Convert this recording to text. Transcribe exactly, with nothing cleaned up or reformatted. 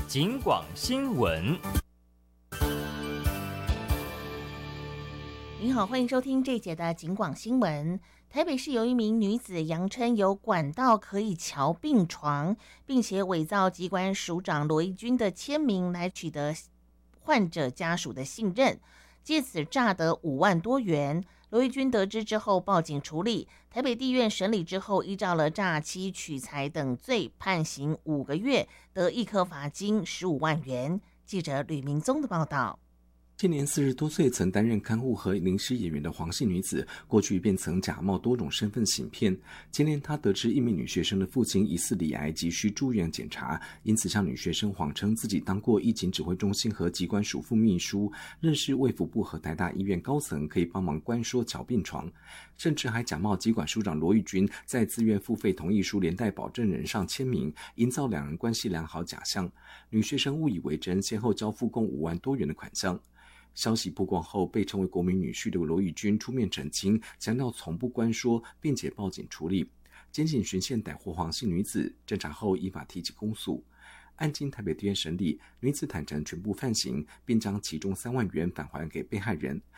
警广新闻。 您好，欢迎收听这一节的警广新闻。台北市有一名女子扬称有管道可以瞧病床，并且伪造机关署长罗一军的签名来取得患者家属的信任，借此诈得五万多元。罗一军得知之后报警处理，台北地院审理之后，依照了诈欺取财等罪判刑五个月，得一颗罚金十五万元。记者吕明宗的报道。 今年四十多岁，曾担任看护和临时演员的黄姓女子，过去便曾假冒多种身份行骗。今年她得知一名女学生的父亲疑似罹癌，急需住院检查，因此向女学生谎称自己当过疫情指挥中心和疾管署副秘书，认识卫福部和台大医院高层，可以帮忙关说瞧病床，甚至还假冒疾管署长罗玉军在自愿付费同意书连带保证人上签名，营造两人关系良好假象。女学生误以为真，先后交付共五万多元的款项。消息曝光后，被称为国民女婿的罗宇军出面澄清，强调从不关说，并且报警处理。检警循线逮获黄姓女子，侦查后依法提起公诉。案经台北地院审理，女子坦承全部犯行，并将其中三万元返还给被害人。